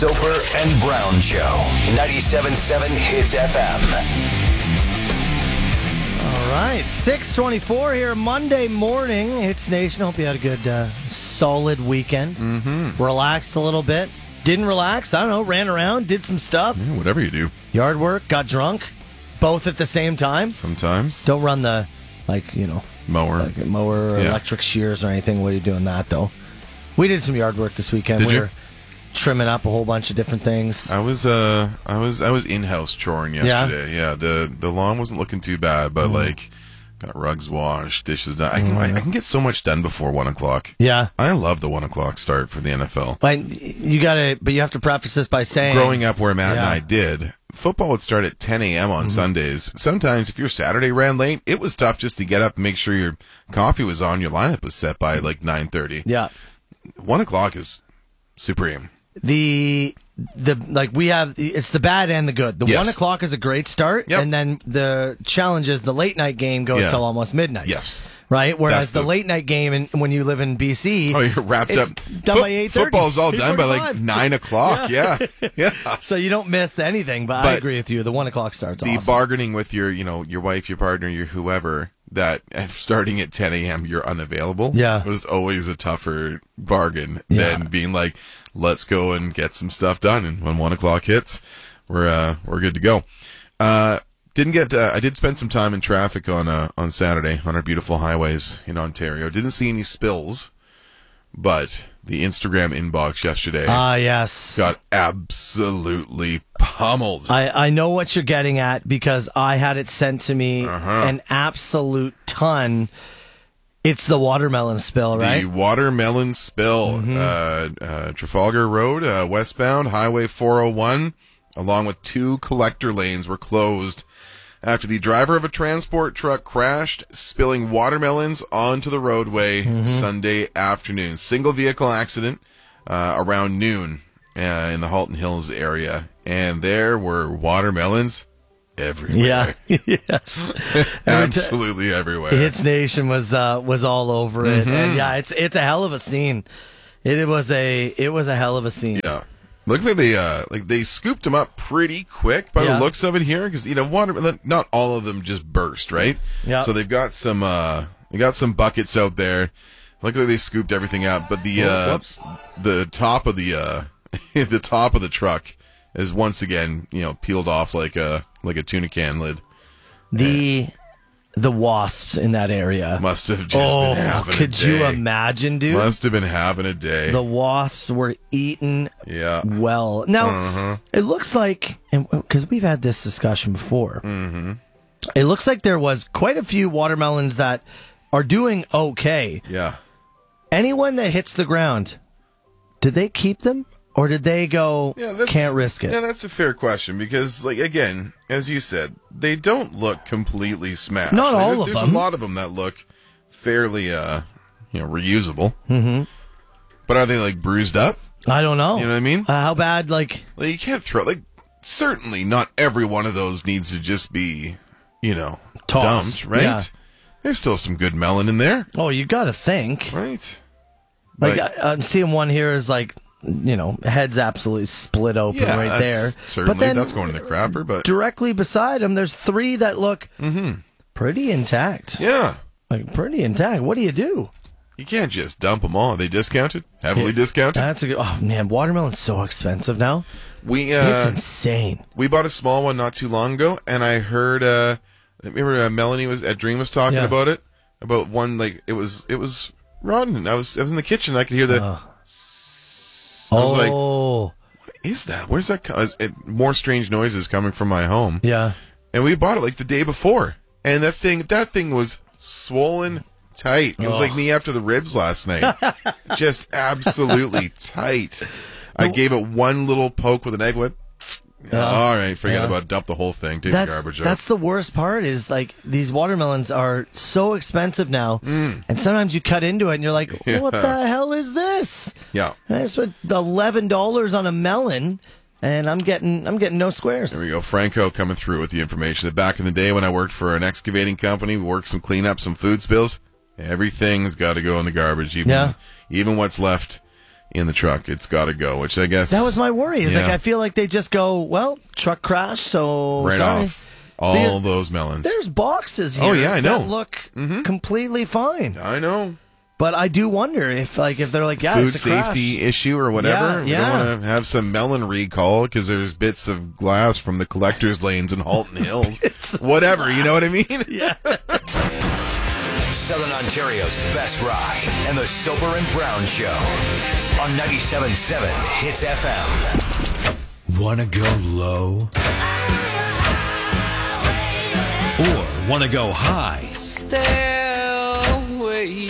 Soper and Brown Show. 97.7 Hits FM. All right, 6:24 here, Monday morning. Hits Nation. Hope you had a good, solid weekend. Relaxed a little bit. Didn't relax. I don't know. Ran around. Did some stuff. Yeah, whatever you do. Yard work. Got drunk. Both at the same time. Sometimes. Don't run the, Mower. like a mower or electric shears or anything while you're doing that, though. We did some yard work this weekend. Did you? Were trimming up a whole bunch of different things. I was in-house choring yesterday. Yeah, the lawn wasn't looking too bad, but got rugs washed, dishes done. I can get so much done before 1 o'clock. Yeah. I love the 1 o'clock start for the NFL. But you have to preface this by saying, Growing up where Matt and I did, football would start at 10 a.m. on Sundays. Sometimes if your Saturday ran late, it was tough just to get up and make sure your coffee was on, your lineup was set by 9:30. Yeah. 1 o'clock is supreme. We have, it's the bad and the good. The 1 o'clock is a great start, and then the challenge is the late night game goes till almost midnight. Yes. Right? Whereas the late night game, and when you live in BC, you're wrapped up. Done by 8:30. Football's all done by 9 o'clock. Yeah. So you don't miss anything, but I agree with you. The 1 o'clock starts awesome. The bargaining with your wife, your partner, your whoever, that starting at 10 a.m. you're unavailable was always a tougher bargain than being like, let's go and get some stuff done. And when 1 o'clock hits, we're good to go. I did spend some time in traffic on Saturday on our beautiful highways in Ontario. Didn't see any spills, but the Instagram inbox yesterday got absolutely pummeled. I know what you're getting at because I had it sent to me an absolute ton. It's the watermelon spill, right? The watermelon spill. Trafalgar Road, westbound, Highway 401, along with 2 collector lanes were closed after the driver of a transport truck crashed, spilling watermelons onto the roadway Sunday afternoon. Single vehicle accident around noon in the Halton Hills area. And there were watermelons everywhere. Yeah, yes. Absolutely everywhere. Hits Nation was all over it. And it's a hell of a scene. It was a hell of a scene. Yeah. Looked like they scooped them up pretty quick by the looks of it here, because water, not all of them just burst, right? Yeah. So they've got some buckets out there. Look like they scooped everything up, but the top of the the top of the truck is once again peeled off like a tuna can lid. The wasps in that area must have just been having a day. Could you imagine, dude? Must have been having a day. The wasps were eaten well. Now, it looks like, because we've had this discussion before, it looks like there was quite a few watermelons that are doing okay. Yeah. Anyone that hits the ground, did they keep them? Or did they go, can't risk it? Yeah, that's a fair question because, again, as you said, they don't look completely smashed. Not all of them. There's a lot of them that look fairly, reusable. Mm-hmm. But are they, bruised up? I don't know. You know what I mean? How bad, you can't throw, certainly not every one of those needs to just be, dumped, right? Yeah. There's still some good melon in there. Oh, you gotta think. Right. I'm seeing one here is head's absolutely split open right there. Certainly, but that's going to the crapper. But directly beside him, there's 3 that look pretty intact. Yeah. Pretty intact. What do you do? You can't just dump them all. Are they discounted? Heavily discounted? That's a good... Oh, man, watermelon's so expensive now. It's insane. We bought a small one not too long ago, and I heard... remember Melanie was at Dream was talking about it? About one, it was rotten. I was in the kitchen. I could hear the... I was like, what is that? Where's that? More strange noises coming from my home. Yeah. And we bought it the day before. And that thing was swollen tight. It was like me after the ribs last night. Just absolutely tight. I gave it one little poke with an egg whip. All right, forget about it. Dump the whole thing. Take the garbage out. That's the worst part is these watermelons are so expensive now, and sometimes you cut into it and you're like, what the hell is this? Yeah. I spent $11 on a melon, and I'm getting no squares. There we go. Franco coming through with the information that back in the day when I worked for an excavating company, we worked some cleanup, some food spills, everything's got to go in the garbage, even what's left. in the truck. It's got to go, which I guess... That was my worry. It's like I feel like they just go, well, truck crash, so... Right sorry. off. All those melons. There's boxes here I know. that look completely fine. I know. But I do wonder if they're like, food it's a safety crash. issue or whatever. We don't want to have some melon recall because there's bits of glass from the collector's lanes in Halton Hills. Whatever, you know what I mean? Yeah. Southern Ontario's best rock and the Soper and Brown Show on 97.7 Hits FM. Wanna go low? Or wanna go high? Stairway.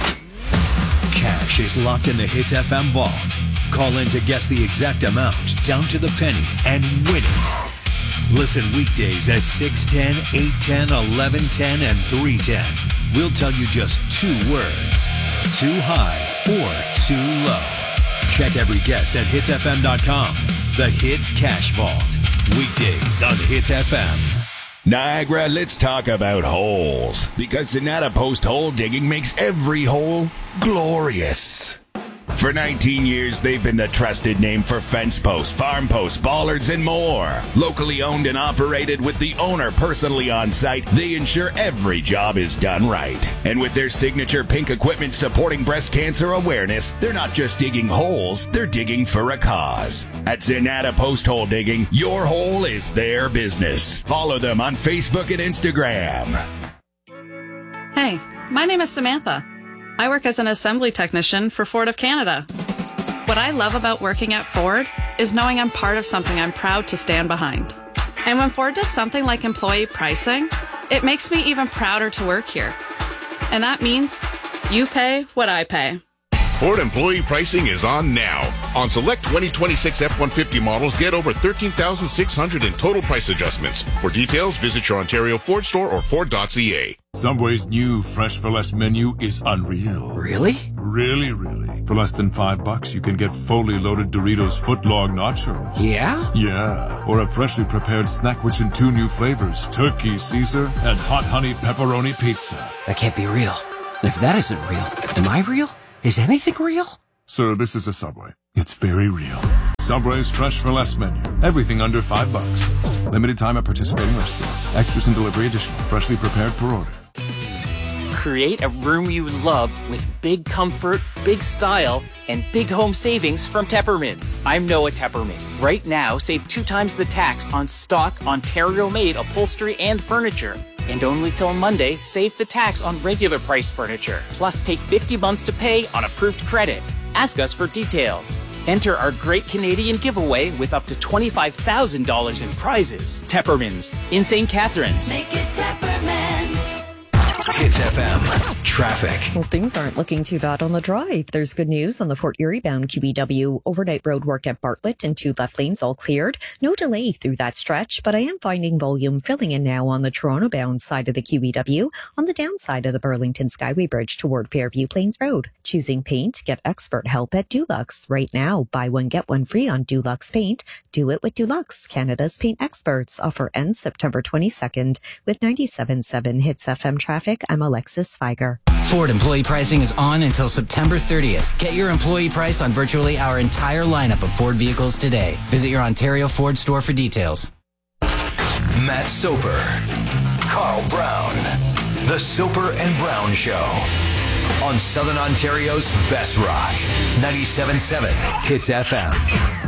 Cash is locked in the Hits FM vault. Call in to guess the exact amount, down to the penny, and win it. Listen weekdays at 6:10, 8:10, 11:10, and 3:10. We'll tell you just 2 words. Too high or too low. Check every guess at hitsfm.com. The Hits Cash Vault. Weekdays on Hits FM. Niagara, let's talk about holes. Because Sonata Post hole digging makes every hole glorious. For 19 years, they've been the trusted name for fence posts, farm posts, bollards, and more. Locally owned and operated with the owner personally on site, they ensure every job is done right. And with their signature pink equipment supporting breast cancer awareness, they're not just digging holes, they're digging for a cause. At Sonata Post Hole Digging, your hole is their business. Follow them on Facebook and Instagram. Hey, my name is Samantha. I work as an assembly technician for Ford of Canada. What I love about working at Ford is knowing I'm part of something I'm proud to stand behind. And when Ford does something like employee pricing, it makes me even prouder to work here. And that means you pay what I pay. Ford employee pricing is on now. On select 2026 F-150 models, get over $13,600 in total price adjustments. For details, visit your Ontario Ford store or Ford.ca. Subway's new Fresh for Less menu is unreal. Really? Really. For less than $5, you can get fully loaded Doritos footlong nachos. Yeah? Yeah. Or a freshly prepared snack in 2 new flavors, Turkey Caesar and Hot Honey Pepperoni Pizza. That can't be real. And if that isn't real, am I real? Is anything real? Sir, this is a Subway. It's very real. Subway's Fresh for Less menu. Everything under $5. Limited time at participating restaurants. Extras and delivery additional. Freshly prepared per order. Create a room you love with big comfort, big style, and big home savings from Teppermints. I'm Noah Teppermint. Right now, save 2 times the tax on stock Ontario-made upholstery and furniture. And only till Monday, save the tax on regular price furniture. Plus, take 50 months to pay on approved credit. Ask us for details. Enter our Great Canadian Giveaway with up to $25,000 in prizes. Teppermins in St. Catharines. Make it Teppermins. Hits FM. Traffic. Well, things aren't looking too bad on the drive. There's good news on the Fort Erie bound QEW. Overnight road work at Bartlett and 2 left lanes all cleared. No delay through that stretch, but I am finding volume filling in now on the Toronto bound side of the QEW on the downside of the Burlington Skyway Bridge toward Fairview Plains Road. Choosing paint? Get expert help at Dulux. Right now, buy one, get one free on Dulux paint. Do it with Dulux, Canada's paint experts. Offer ends September 22nd. With 97.7 Hits FM traffic, I'm Alexis Feiger. Ford employee pricing is on until September 30th. Get your employee price on virtually our entire lineup of Ford vehicles today. Visit your Ontario Ford store for details. Matt Soper, Carl Brown, The Soper and Brown Show on Southern Ontario's best rock, 97.7 Hits FM.